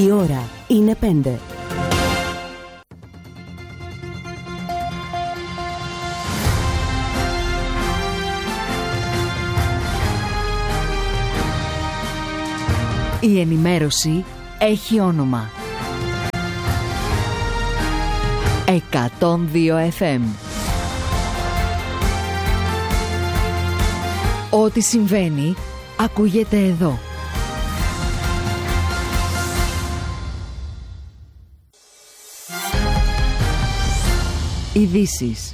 Η ώρα είναι 5. Η ενημέρωση έχει όνομα. 102 FM. Ό,τι συμβαίνει ακούγεται εδώ. Ειδήσεις.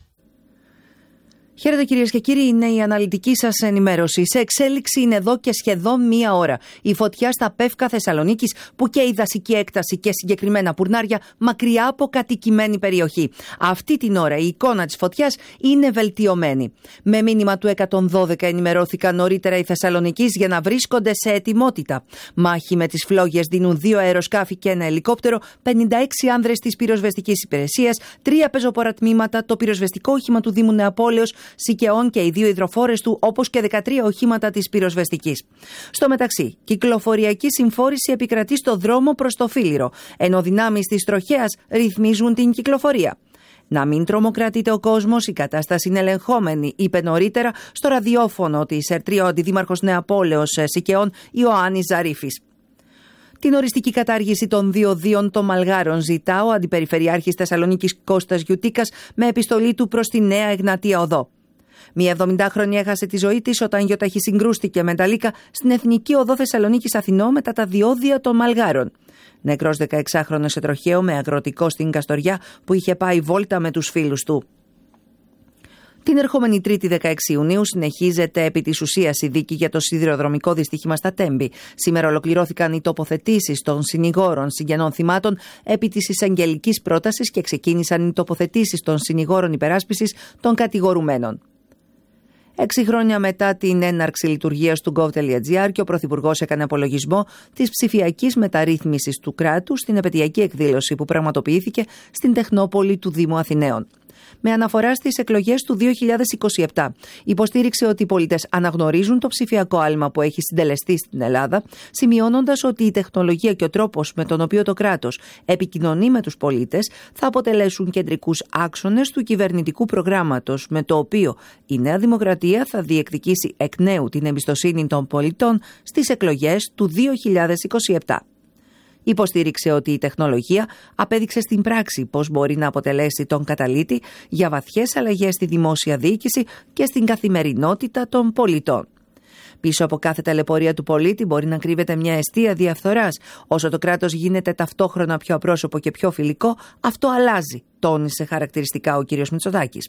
Χαίρετε κυρίες και κύριοι, είναι η αναλυτική σας ενημέρωση. Σε εξέλιξη είναι εδώ και σχεδόν μία ώρα η φωτιά στα Πεύκα Θεσσαλονίκης που καίει δασική έκταση και συγκεκριμένα πουρνάρια μακριά από κατοικημένη περιοχή. Αυτή την ώρα η εικόνα της φωτιάς είναι βελτιωμένη. Με μήνυμα του 112 ενημερώθηκαν νωρίτερα οι Θεσσαλονικείς για να βρίσκονται σε ετοιμότητα. Μάχη με τις φλόγες δίνουν 2 αεροσκάφη και ένα ελικόπτερο, 56 άνδρες της πυροσβεστικής υπηρεσίας, 3 πεζοπόρα τμήματα, το πυροσβεστικό όχημα του Δήμου Νεαπόλεως, Σικαιών και οι 2 υδροφόρες του, όπως και 13 οχήματα της πυροσβεστικής. Στο μεταξύ, κυκλοφοριακή συμφόρηση επικρατεί στο δρόμο προς το Φίλιρο, ενώ δυνάμεις της τροχέας ρυθμίζουν την κυκλοφορία. Να μην τρομοκρατείται ο κόσμος, η κατάσταση είναι ελεγχόμενη, είπε νωρίτερα στο ραδιόφωνο της ΕΡΤΡΙ ο αντιδήμαρχος Νεαπόλεως Σικαιών Ιωάννης Ζαρίφης. Την οριστική κατάργηση των διοδίων των Μαλγάρων ζητά ο Αντιπεριφερειάρχης Θεσσαλονίκης Κώστας Γιουτίκας με επιστολή του προς τη Νέα Εγνατία Οδό. Μια 70χρονη έχασε τη ζωή της όταν γιοταχησυγκρούστηκε με τα λύκα στην Εθνική Οδό Θεσσαλονίκης Αθηνών μετά τα διόδια των Μαλγάρων. Νεκρός 16χρονος σε τροχαίο με αγροτικό στην Καστοριά που είχε πάει βόλτα με τους φίλους του. Την ερχόμενη Τρίτη 16 Ιουνίου συνεχίζεται επί της ουσίας η δίκη για το σιδηροδρομικό δυστύχημα στα Τέμπη. Σήμερα ολοκληρώθηκαν οι τοποθετήσεις των συνηγόρων συγγενών θυμάτων επί της εισαγγελικής πρότασης και ξεκίνησαν οι τοποθετήσεις των συνηγόρων υπεράσπισης των κατηγορουμένων. 6 χρόνια μετά την έναρξη λειτουργίας του gov.gr και ο Πρωθυπουργός έκανε απολογισμό της ψηφιακής μεταρρύθμισης του κράτους στην επαιτειακή εκδήλωση που πραγματοποιήθηκε στην Τεχνόπολη του Δήμου Αθηναίων. Με αναφορά στις εκλογές του 2027, υποστήριξε ότι οι πολίτες αναγνωρίζουν το ψηφιακό άλμα που έχει συντελεστεί στην Ελλάδα, σημειώνοντας ότι η τεχνολογία και ο τρόπος με τον οποίο το κράτος επικοινωνεί με τους πολίτες θα αποτελέσουν κεντρικούς άξονες του κυβερνητικού προγράμματος, με το οποίο η Νέα Δημοκρατία θα διεκδικήσει εκ νέου την εμπιστοσύνη των πολιτών στις εκλογές του 2027. Υποστήριξε ότι η τεχνολογία απέδειξε στην πράξη πώς μπορεί να αποτελέσει τον καταλύτη για βαθιές αλλαγές στη δημόσια διοίκηση και στην καθημερινότητα των πολιτών. Πίσω από κάθε ταλαιπωρία του πολίτη μπορεί να κρύβεται μια αιστεία διαφθοράς. Όσο το κράτος γίνεται ταυτόχρονα πιο απρόσωπο και πιο φιλικό, αυτό αλλάζει, τόνισε χαρακτηριστικά ο κ. Μητσοτάκης.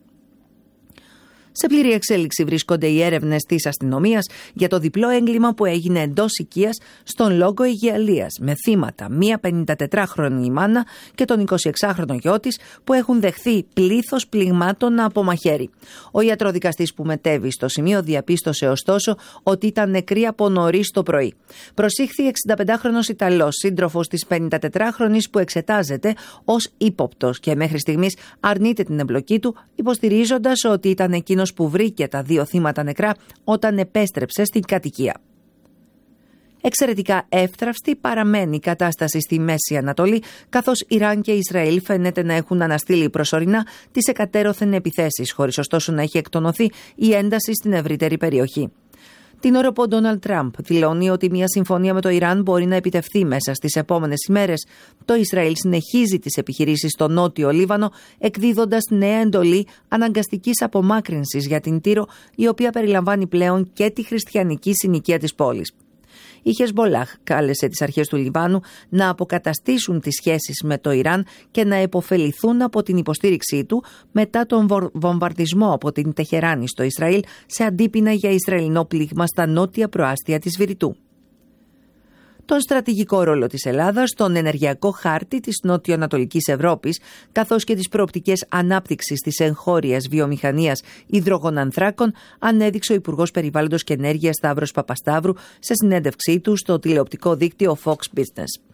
Σε πλήρη εξέλιξη βρίσκονται οι έρευνες της αστυνομίας για το διπλό έγκλημα που έγινε εντός οικίας στον Λόγκο Αιγιαλίας, με θύματα μία 54χρονη μάνα και τον 26χρονο γιο της που έχουν δεχθεί πλήθος πληγμάτων από μαχαίρι. Ο ιατροδικαστής που μετέβη στο σημείο διαπίστωσε ωστόσο ότι ήταν νεκροί από νωρίς το πρωί. Προσήχθη 65χρονος Ιταλός, σύντροφος της 54χρονης που εξετάζεται ως ύποπτος και μέχρι στιγμής αρνείται την εμπλοκή του, υποστηρίζοντας ότι ήταν εκείνος που βρήκε τα 2 θύματα νεκρά όταν επέστρεψε στην κατοικία. Εξαιρετικά εύθραυστη παραμένει η κατάσταση στη Μέση Ανατολή, καθώς Ιράν και Ισραήλ φαίνεται να έχουν αναστείλει προσωρινά τις εκατέρωθεν επιθέσεις, χωρίς ωστόσο να έχει εκτονωθεί η ένταση στην ευρύτερη περιοχή. Την ώρα που ο Ντόναλντ Τραμπ δηλώνει ότι μια συμφωνία με το Ιράν μπορεί να επιτευχθεί μέσα στις επόμενες ημέρες, το Ισραήλ συνεχίζει τις επιχειρήσεις στο νότιο Λίβανο, εκδίδοντας νέα εντολή αναγκαστικής απομάκρυνσης για την Τύρο, η οποία περιλαμβάνει πλέον και τη χριστιανική συνοικία της πόλης. Η Χεσμπολάχ κάλεσε τις αρχές του Λιβάνου να αποκαταστήσουν τις σχέσεις με το Ιράν και να επωφεληθούν από την υποστήριξή του μετά τον βομβαρδισμό από την Τεχεράνη στο Ισραήλ σε αντίπεινα για Ισραηλινό πλήγμα στα νότια προάστια της Βηρητού. Τον στρατηγικό ρόλο της Ελλάδας στον ενεργειακό χάρτη της νότιο-ανατολικής Ευρώπης, καθώς και τις προοπτικές ανάπτυξης της εγχώριας βιομηχανίας υδρογονανθράκων, ανέδειξε ο Υπουργός Περιβάλλοντος και Ενέργειας Σταύρος Παπασταύρου σε συνέντευξή του στο τηλεοπτικό δίκτυο Fox Business.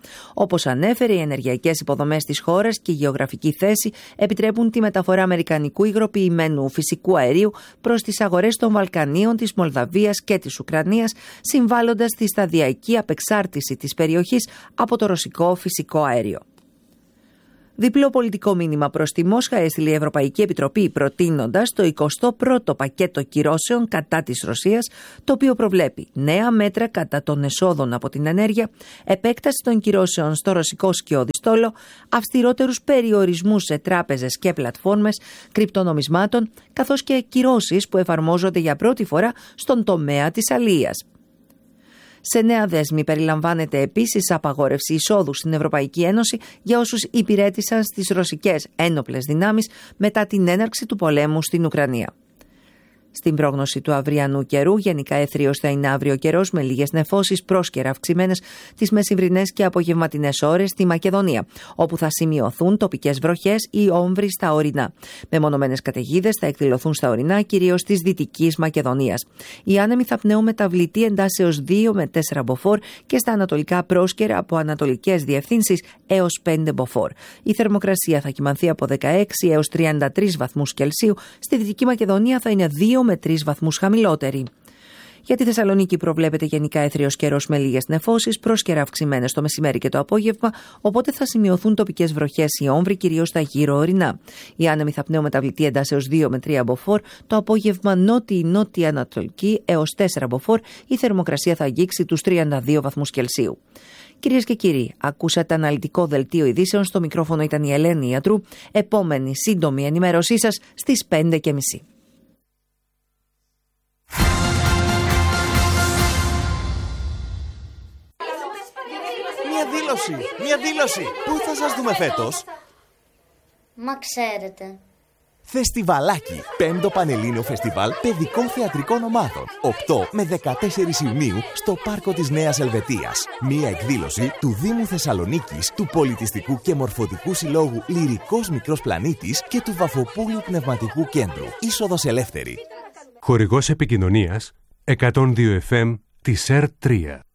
Όπως ανέφερε, οι ενεργειακές υποδομές της χώρας και η γεωγραφική θέση επιτρέπουν τη μεταφορά αμερικανικού υγροποιημένου φυσικού αερίου προς τις αγορές των Βαλκανίων, της Μολδαβίας και της Ουκρανίας, συμβάλλοντας στη σταδιακή απεξάρτηση της περιοχής από το ρωσικό φυσικό αέριο. Διπλό πολιτικό μήνυμα προς τη Μόσχα έστειλε η Ευρωπαϊκή Επιτροπή, προτείνοντας το 21ο πακέτο κυρώσεων κατά της Ρωσίας, το οποίο προβλέπει νέα μέτρα κατά των εσόδων από την ενέργεια, επέκταση των κυρώσεων στο ρωσικό σκιώδη στόλο, αυστηρότερους περιορισμούς σε τράπεζες και πλατφόρμες κρυπτονομισμάτων, καθώς και κυρώσεις που εφαρμόζονται για πρώτη φορά στον τομέα της αλίειας. Σε νέα δέσμη περιλαμβάνεται επίσης απαγόρευση εισόδου στην Ευρωπαϊκή Ένωση για όσους υπηρέτησαν στις ρωσικές ένοπλες δυνάμεις μετά την έναρξη του πολέμου στην Ουκρανία. Στην πρόγνωση του αυριανού καιρού, γενικά έθριος θα είναι αύριο καιρός με λίγες νεφώσεις πρόσκαιρα αυξημένες τις μεσημβρινές και απογευματινές ώρες στη Μακεδονία, όπου θα σημειωθούν τοπικές βροχές ή όμβροι στα ορεινά. Μεμονωμένες καταιγίδες θα εκδηλωθούν στα ορεινά, κυρίως της Δυτικής Μακεδονίας. Οι άνεμοι θα πνέουν μεταβλητή εντάσεως 2 με 4 μποφόρ και στα ανατολικά πρόσκαιρα από ανατολικές διευθύνσεις έως 5 μποφόρ. Η θερμοκρασία θα κυμανθεί από 16 έως 33 βαθμούς Κελσίου, στη Δυτική Μακεδονία θα είναι 2 με 3 βαθμούς χαμηλότερη. Για τη Θεσσαλονίκη προβλέπεται γενικά έθριος καιρός με λίγες νεφώσεις, πρόσκαιρα αυξημένες το μεσημέρι και το απόγευμα, οπότε θα σημειωθούν τοπικές βροχές ή όμβροι, κυρίως στα γύρω ορεινά. Οι άνεμοι θα πνέουν μεταβλητή εντάσεως 2 με 3 μποφόρ, το απόγευμα νότια-ανατολική έως 4 μποφόρ, η θερμοκρασία θα αγγίξει τους 32 βαθμούς Κελσίου. Κυρίες και κύριοι, ακούσατε αναλυτικό δελτίο ειδήσεων. Στο μικρόφωνο ήταν η Ελένη Ιατρού. Επόμενη σύντομη ενημέρωσή σας στις 5:30. Μια δήλωση. Πού θα σας δούμε φέτος? Μα ξέρετε. Φεστιβαλάκι. 5ο Πανελλήνιο Φεστιβάλ Παιδικών Θεατρικών Ομάδων. 8 με 14 Ιουνίου στο Πάρκο της Νέας Ελβετίας. Μια εκδήλωση του Δήμου Θεσσαλονίκης, του Πολιτιστικού και Μορφωτικού Συλλόγου Λυρικός Μικρός Πλανήτης και του Βαφοπούλου Πνευματικού Κέντρου. Είσοδος ελεύθερη. Χορηγός επικοινωνίας 102 FM της ΕΡΤ3.